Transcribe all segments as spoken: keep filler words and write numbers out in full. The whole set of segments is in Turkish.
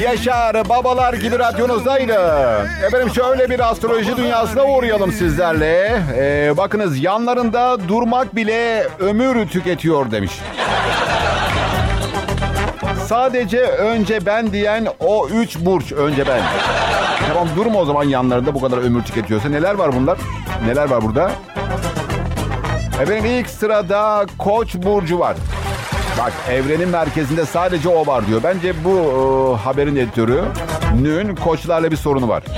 Yaşar, babalar gibi radyonuzdaydı. Efendim şöyle bir astroloji dünyasına uğrayalım sizlerle. Ee, bakınız yanlarında durmak bile ömür tüketiyor demiş. Sadece önce ben diyen o üç burç, önce ben. Tamam, durma o zaman yanlarında bu kadar ömür tüketiyorsa. Neler var bunlar? Neler var burada? Efendim ilk sırada Koç burcu var. Bak, evrenin merkezinde sadece o var diyor. Bence bu e, haberin editörünün koçlarla bir sorunu var.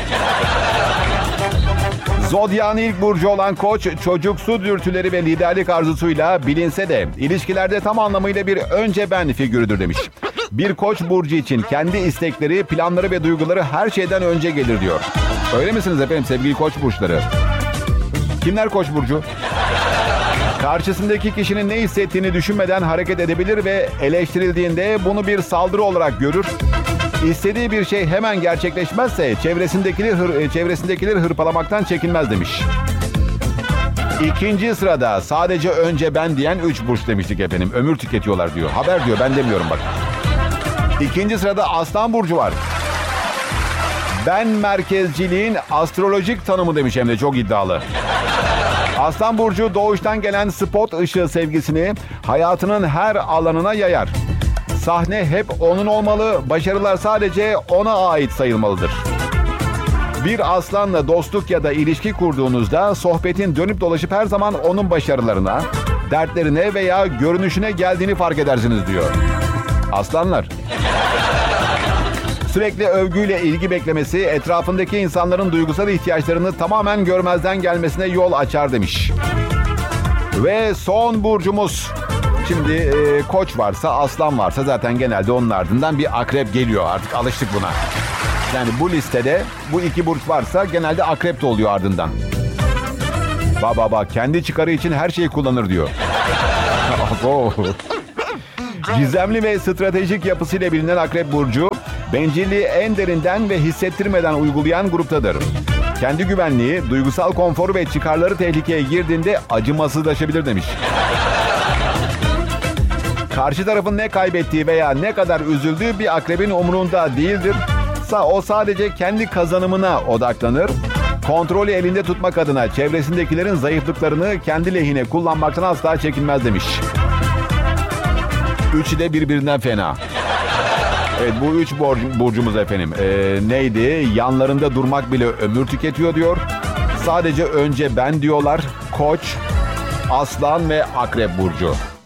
Zodya'nın ilk burcu olan Koç, çocuksu dürtüleri ve liderlik arzusuyla bilinse de ilişkilerde tam anlamıyla bir önce ben figürüdür demiş. Bir Koç burcu için kendi istekleri, planları ve duyguları her şeyden önce gelir diyor. Öyle misiniz efendim sevgili Koç burçları? Kimler Koç burcu? Karşısındaki kişinin ne hissettiğini düşünmeden hareket edebilir ve eleştirildiğinde bunu bir saldırı olarak görür. İstediği bir şey hemen gerçekleşmezse çevresindekileri, hır, çevresindekileri hırpalamaktan çekinmez demiş. İkinci sırada sadece önce ben diyen üç burç demiştik efendim. Ömür tüketiyorlar diyor. Haber diyor, ben demiyorum bak. İkinci sırada Aslan burcu var. Ben merkezciliğin astrolojik tanımı demiş, hem de çok iddialı. Aslan burcu doğuştan gelen spot ışığı sevgisini hayatının her alanına yayar. Sahne hep onun olmalı, başarılar sadece ona ait sayılmalıdır. Bir aslanla dostluk ya da ilişki kurduğunuzda sohbetin dönüp dolaşıp her zaman onun başarılarına, dertlerine veya görünüşüne geldiğini fark edersiniz diyor. Aslanlar. Sürekli övgüyle ilgi beklemesi etrafındaki insanların duygusal ihtiyaçlarını tamamen görmezden gelmesine yol açar demiş. Ve son burcumuz. Şimdi e, Koç varsa, Aslan varsa zaten genelde onun ardından bir Akrep geliyor. Artık alıştık buna. Yani bu listede bu iki burç varsa genelde Akrep de oluyor ardından. Bak bak bak, kendi çıkarı için her şeyi kullanır diyor. Gizemli ve stratejik yapısıyla bilinen Akrep burcu, bencilliği en derinden ve hissettirmeden uygulayan gruptadır. Kendi güvenliği, duygusal konforu ve çıkarları tehlikeye girdiğinde acımasızlaşabilir demiş. Karşı tarafın ne kaybettiği veya ne kadar üzüldüğü bir akrebin umurunda değildir. O sadece kendi kazanımına odaklanır. Kontrolü elinde tutmak adına çevresindekilerin zayıflıklarını kendi lehine kullanmaktan asla çekinmez demiş. Üçü de birbirinden fena. Evet, bu üç burcumuz efendim. Ee, neydi? Yanlarında durmak bile ömür tüketiyor diyor. Sadece önce ben diyorlar. Koç, Aslan ve Akrep burcu.